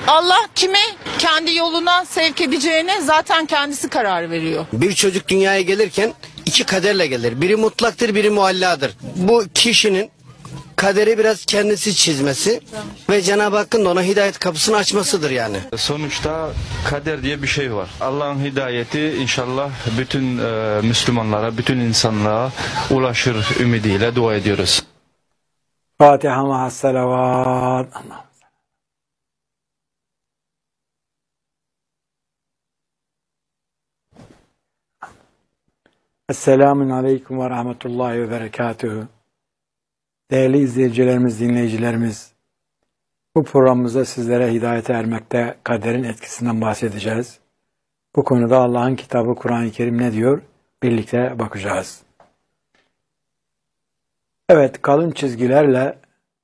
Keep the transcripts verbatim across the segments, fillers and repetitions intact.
Allah kime kendi yoluna sevk edeceğine zaten kendisi karar veriyor. Bir çocuk dünyaya gelirken iki kaderle gelir. Biri mutlaktır, biri mualladır. Bu kişinin kaderi biraz kendisi çizmesi ve Cenab-ı Hakk'ın da ona hidayet kapısını açmasıdır yani. Sonuçta kader diye bir şey var. Allah'ın hidayeti inşallah bütün e, Müslümanlara, bütün insanlığa ulaşır ümidiyle dua ediyoruz. Fatiha ma'as salavat. Esselamun Aleyküm ve Rahmetullahi ve Berekatuhu. Değerli izleyicilerimiz, dinleyicilerimiz, bu programımızda sizlere hidayete ermekte kaderin etkisinden bahsedeceğiz. Bu konuda Allah'ın kitabı Kur'an-ı Kerim ne diyor? Birlikte bakacağız. Evet, kalın çizgilerle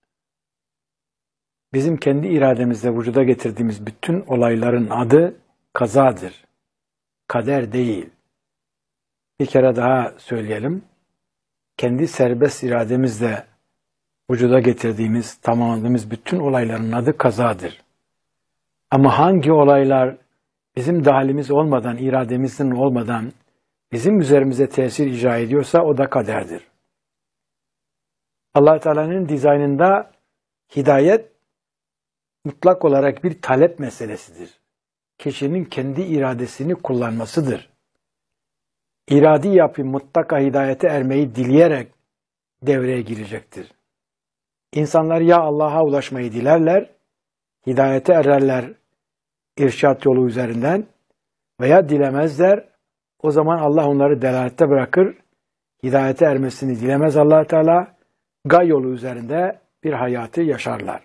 bizim kendi irademizle vücuda getirdiğimiz bütün olayların adı kazadır. Kader değil. Bir kere daha söyleyelim. Kendi serbest irademizle vücuda getirdiğimiz, tamamladığımız bütün olayların adı kazadır. Ama hangi olaylar bizim dahilimiz olmadan, irademizin olmadan bizim üzerimize tesir icra ediyorsa o da kaderdir. Allah Teala'nın dizaynında hidayet mutlak olarak bir talep meselesidir. Kişinin kendi iradesini kullanmasıdır. İradi yapı mutlaka hidayete ermeyi dileyerek devreye girecektir. İnsanlar ya Allah'a ulaşmayı dilerler, hidayete ererler irşat yolu üzerinden veya dilemezler, o zaman Allah onları delalette bırakır, hidayete ermesini dilemez Allah Teala, gay yolu üzerinde bir hayatı yaşarlar.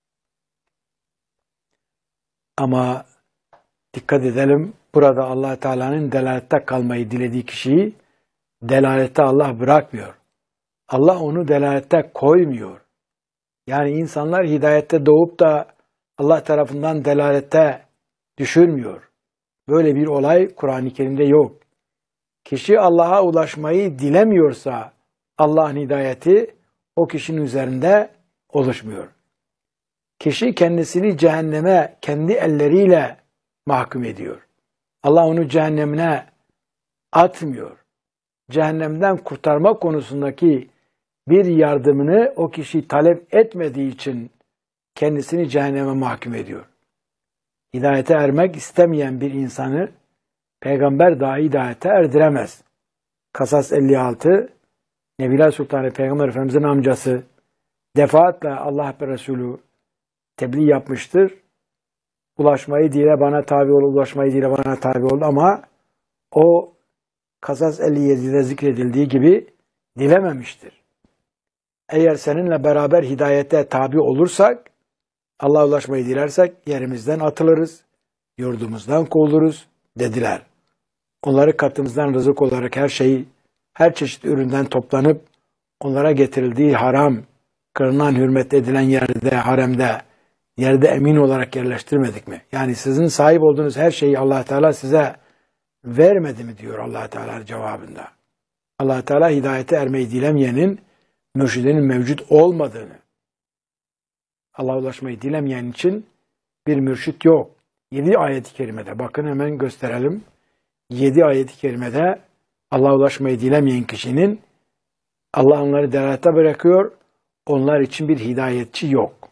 Ama dikkat edelim, burada Allah Teala'nın delalette kalmayı dilediği kişiyi delalette Allah bırakmıyor. Allah onu delalette koymuyor. Yani insanlar hidayette doğup da Allah tarafından delalette düşürmüyor. Böyle bir olay Kur'an-ı Kerim'de yok. Kişi Allah'a ulaşmayı dilemiyorsa Allah'ın hidayeti o kişinin üzerinde oluşmuyor. Kişi kendisini cehenneme kendi elleriyle mahkum ediyor. Allah onu cehennemine atmıyor. Cehennemden kurtarma konusundaki bir yardımını o kişi talep etmediği için kendisini cehenneme mahkum ediyor. Hidayete ermek istemeyen bir insanı peygamber dahi hidayete erdiremez. Kasas elli altı, Nebiler Sultanı Peygamber Efendimiz'in amcası defaatle Allah ve Resulü tebliğ yapmıştır. Ulaşmayı dile bana tabi ol, ulaşmayı dile bana tabi ol ama o Kasas elli yedi'de zikredildiği gibi dilememiştir. Eğer seninle beraber hidayete tabi olursak, Allah'a ulaşmayı dilersek yerimizden atılırız, yurdumuzdan kovuluruz dediler. Onları katımızdan rızık olarak her şeyi, her çeşit üründen toplanıp onlara getirildiği haram, kırılan hürmet edilen yerde, haremde, yerde emin olarak yerleştirmedik mi? Yani sizin sahip olduğunuz her şeyi Allah Teala size vermedi mi diyor Allah Teala cevabında. Allah Teala hidayete ermeyi dilemeyenin mürşidinin mevcut olmadığını, Allah'a ulaşmayı dilemeyen için bir mürşit yok. Yedi ayet-i kerimede, bakın hemen gösterelim. Yedi ayet-i kerimede Allah'a ulaşmayı dilemeyen kişinin Allah onları delalete bırakıyor, onlar için bir hidayetçi yok.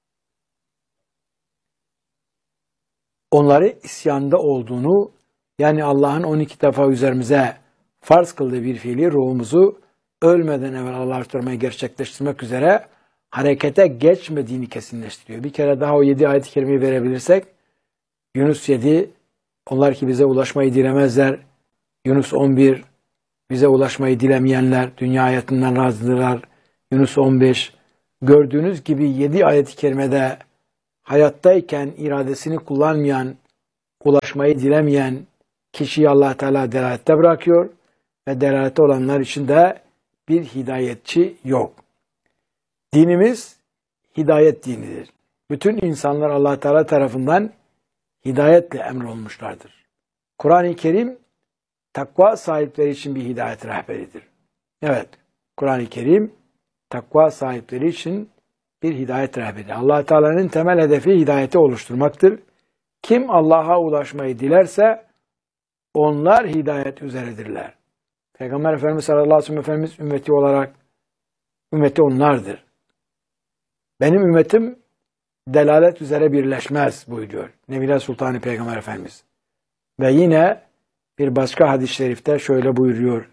Onları isyanda olduğunu, yani Allah'ın on iki defa üzerimize farz kıldığı bir fiili ruhumuzu ölmeden evvel Allah'a ulaştırmayı gerçekleştirmek üzere harekete geçmediğini kesinleştiriyor. Bir kere daha o yedi ayet-i kerimeyi verebilirsek, Yunus yedi, onlar ki bize ulaşmayı dilemezler. Yunus on bir, bize ulaşmayı dilemeyenler, dünya hayatından razıdırlar. Yunus on beş, gördüğünüz gibi yedi ayet-i kerimede hayattayken iradesini kullanmayan, ulaşmayı dilemeyen kişiyi Allah Teala delalette bırakıyor ve delalette olanlar için de bir hidayetçi yok. Dinimiz hidayet dinidir. Bütün insanlar Allah Teala tarafından hidayetle emrolmuşlardır. Kur'an-ı Kerim takva sahipleri için bir hidayet rehberidir. Evet, Kur'an-ı Kerim takva sahipleri için bir hidayet rehberi. Allah Teala'nın temel hedefi hidayeti oluşturmaktır. Kim Allah'a ulaşmayı dilerse onlar hidayet üzeredirler. Peygamber Efendimiz sallallahu aleyhi ve sellem Efendimiz ümmeti olarak ümmeti onlardır. Benim ümmetim delalet üzere birleşmez buyuruyor Nebiler Sultanı Peygamber Efendimiz. Ve yine bir başka hadis-i şerifte şöyle buyuruyor.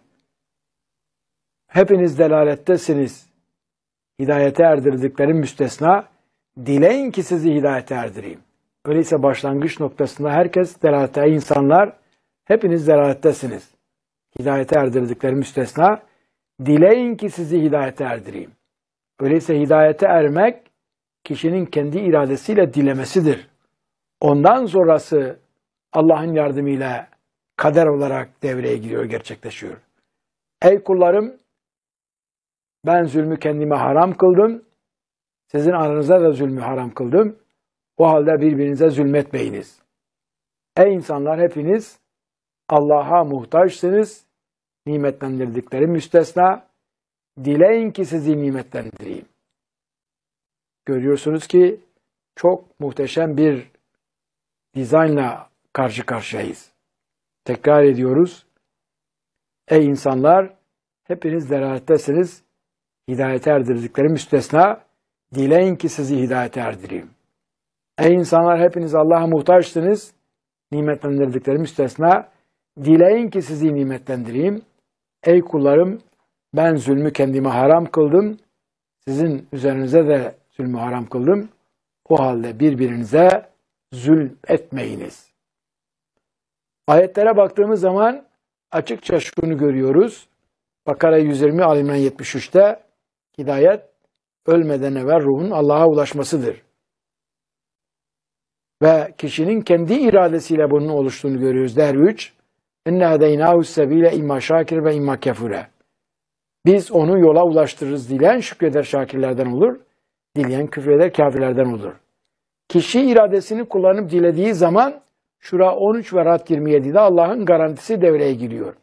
Hepiniz delalettesiniz. Hidayete erdirdiklerim müstesna. Dileyin ki sizi hidayete erdireyim. Öyleyse başlangıç noktasında herkes delalette. İnsanlar hepiniz delalettesiniz. Hidayete erdirdiklerim müstesna. Dileyin ki sizi hidayete erdireyim. Öyleyse hidayete ermek kişinin kendi iradesiyle dilemesidir. Ondan sonrası Allah'ın yardımıyla kader olarak devreye giriyor, gerçekleşiyor. Ey kullarım, ben zulmü kendime haram kıldım. Sizin aranıza da zulmü haram kıldım. O halde birbirinize zulmetmeyiniz. Ey insanlar, hepiniz Allah'a muhtaçsınız. Nimetlendirdiklerim müstesna. Dileyin ki sizi nimetlendireyim. Görüyorsunuz ki çok muhteşem bir dizaynla karşı karşıyayız. Tekrar ediyoruz. Ey insanlar, hepiniz delalettesiniz. Hidayete erdirdiklerim müstesna. Dileyin ki sizi hidayete erdireyim. Ey insanlar, hepiniz Allah'a muhtaçsınız. Nimetlendirdiklerim müstesna. Dileyin ki sizi nimetlendireyim. Ey kullarım, ben zulmü kendime haram kıldım. Sizin üzerinize de zulmü haram kıldım. O halde birbirinize zulm etmeyiniz. Ayetlere baktığımız zaman açıkça şunu görüyoruz. Bakara yüz yirmi, Ali İmran yetmiş üçte hidayet ölmeden evvel ruhun Allah'a ulaşmasıdır. Ve kişinin kendi iradesiyle bunun oluştuğunu görüyoruz. Der üç. İnne hedeynahu sebile imma şakir ve imma kefure. Biz onu yola ulaştırırız. Dileyen şükreder, şakirlerden olur. Dileyen küfreder, kafirlerden olur. Kişi iradesini kullanıp dilediği zaman Şura on üç ve Rad yirmi yedi'de Allah'ın garantisi devreye giriyor.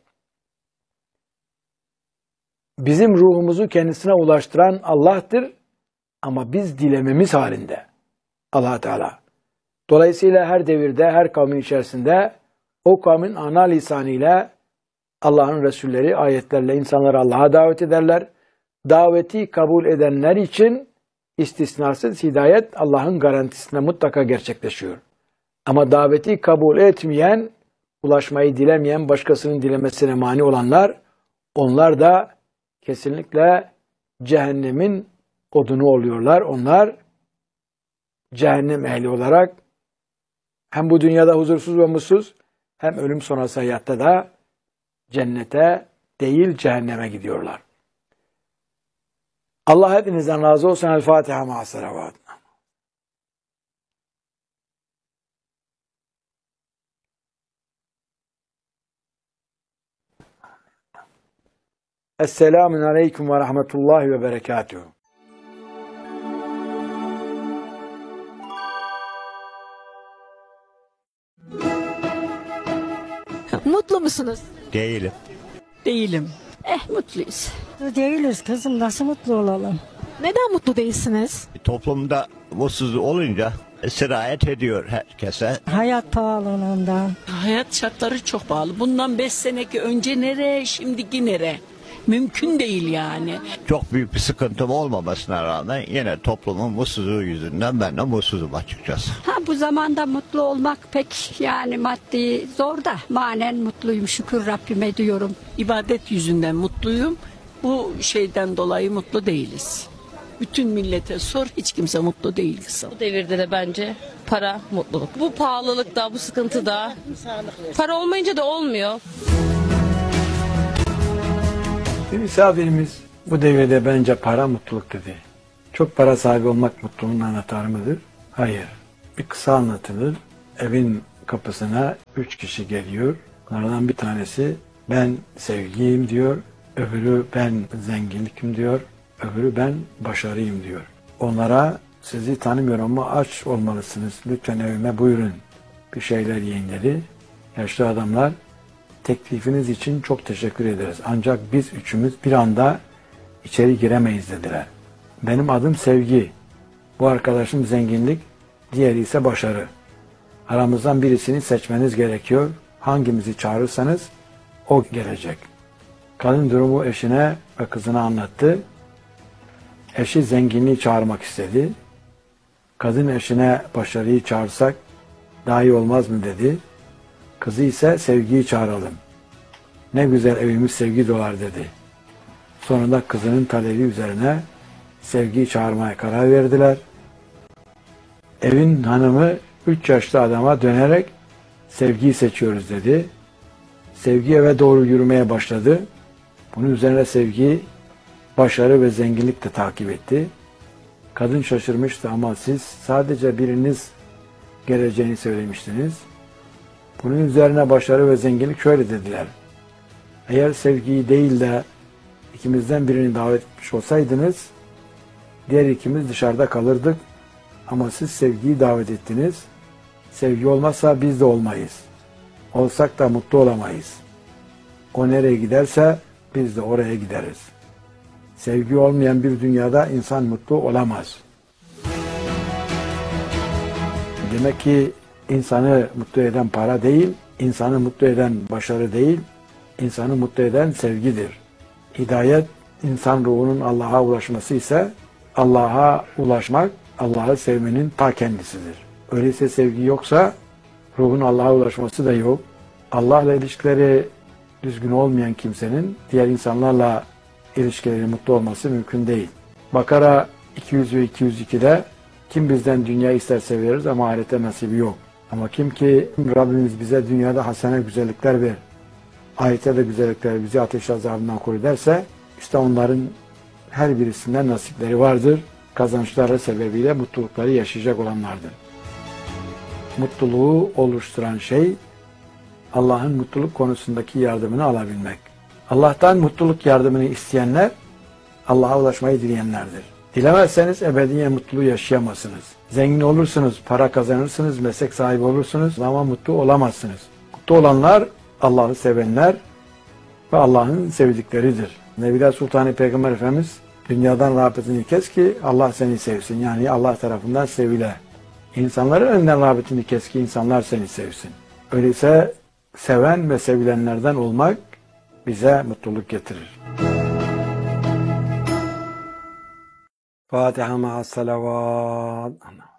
Bizim ruhumuzu kendisine ulaştıran Allah'tır ama biz dilememiz halinde. Allah Teala. Dolayısıyla her devirde, her kavmin içerisinde o kavmin ana lisanıyla Allah'ın Resulleri ayetlerle insanları Allah'a davet ederler. Daveti kabul edenler için istisnasız hidayet Allah'ın garantisinde mutlaka gerçekleşiyor. Ama daveti kabul etmeyen, ulaşmayı dilemeyen, başkasının dilemesine mani olanlar, onlar da kesinlikle cehennemin odunu oluyorlar. Onlar cehennem ehli olarak hem bu dünyada huzursuz ve mutsuz, hem ölüm sonrası hayatta da cennete değil cehenneme gidiyorlar. Allah hepinizden razı olsun. El Fatiha ma'a salavat. Esselamun aleyküm ve rahmetullahi ve berekatuhu. Mutlu musunuz? Değilim. Değilim. Eh, mutluyuz. Değiliz kızım, nasıl mutlu olalım? Neden mutlu değilsiniz? Toplumda mutsuz olunca sirayet ediyor herkese. Hayat pahalılığından. Hayat şartları çok pahalı. Bundan beş seneki önce nere, şimdiki nere? Mümkün değil yani. Çok büyük bir sıkıntım olmamasına rağmen yine toplumun mutsuzluğu yüzünden ben de mutsuzum açıkçası. Ha, bu zamanda mutlu olmak pek yani maddi zor da manen mutluyum, şükür Rabbime diyorum. İbadet yüzünden mutluyum. Bu şeyden dolayı mutlu değiliz. Bütün millete sor, hiç kimse mutlu değil kızım. Bu devirde de bence para mutluluk. Bu pahalılıkta, bu sıkıntıda para olmayınca da olmuyor. Bir misafirimiz bu devirde bence para mutluluk dedi. Çok para sahibi olmak mutluluğun anahtarı mıdır? Hayır. Bir kısa anlatılır. Evin kapısına üç kişi geliyor. Onlardan bir tanesi ben sevgiyim diyor. Öbürü ben zenginlikim diyor. Öbürü ben başarıyım diyor. Onlara sizi tanımıyorum ama aç olmalısınız. Lütfen evime buyurun. Bir şeyler yiyin dedi. Yaşlı adamlar teklifiniz için çok teşekkür ederiz. Ancak biz üçümüz bir anda içeri giremeyiz dediler. Benim adım Sevgi. Bu arkadaşım zenginlik, diğeri ise başarı. Aramızdan birisini seçmeniz gerekiyor. Hangimizi çağırırsanız o gelecek. Kadın durumu eşine ve kızına anlattı. Eşi zenginliği çağırmak istedi. Kadın eşine başarıyı çağırsak daha iyi olmaz mı dedi. Kızı ise sevgiyi çağıralım. Ne güzel evimiz sevgi dolar dedi. Sonunda kızının talebi üzerine sevgiyi çağırmaya karar verdiler. Evin hanımı üç yaşlı adama dönerek sevgiyi seçiyoruz dedi. Sevgi eve doğru yürümeye başladı. Bunun üzerine sevgi, başarı ve zenginlik de takip etti. Kadın şaşırmıştı ama siz sadece biriniz geleceğini söylemiştiniz. Bunun üzerine başarı ve zenginlik şöyle dediler. Eğer sevgiyi değil de ikimizden birini davet etmiş olsaydınız, diğer ikimiz dışarıda kalırdık. Ama siz sevgiyi davet ettiniz. Sevgi olmazsa biz de olmayız. Olsak da mutlu olamayız. O nereye giderse biz de oraya gideriz. Sevgi olmayan bir dünyada insan mutlu olamaz. Demek ki insanı mutlu eden para değil, insanı mutlu eden başarı değil, insanı mutlu eden sevgidir. Hidayet, insan ruhunun Allah'a ulaşması ise Allah'a ulaşmak, Allah'ı sevmenin ta kendisidir. Öyleyse sevgi yoksa ruhun Allah'a ulaşması da yok. Allah'la ilişkileri düzgün olmayan kimsenin diğer insanlarla ilişkileri mutlu olması mümkün değil. Bakara iki yüz ve iki yüz iki'de kim bizden dünya isterse veririz ama ahirete nasibi yok. Ama kim ki Rabbimiz bize dünyada hasene güzellikler ver, ahirete de güzellikler bizi ateş azabından koru derse işte onların her birisinden nasipleri vardır. Kazançları sebebiyle mutlulukları yaşayacak olanlardır. Mutluluğu oluşturan şey Allah'ın mutluluk konusundaki yardımını alabilmek. Allah'tan mutluluk yardımını isteyenler Allah'a ulaşmayı dileyenlerdir. Dilemezseniz ebediyen mutluluğu yaşayamazsınız. Zengin olursunuz, para kazanırsınız, meslek sahibi olursunuz ama mutlu olamazsınız. Mutlu olanlar Allah'ı sevenler ve Allah'ın sevdikleridir. Nebiler Sultanı Peygamber Efendimiz dünyadan rağbetini kes ki Allah seni sevsin. Yani Allah tarafından sevile. İnsanların önünden rağbetini kes ki insanlar seni sevsin. Öyleyse seven ve sevilenlerden olmak bize mutluluk getirir. Fatiha ma'as salavat.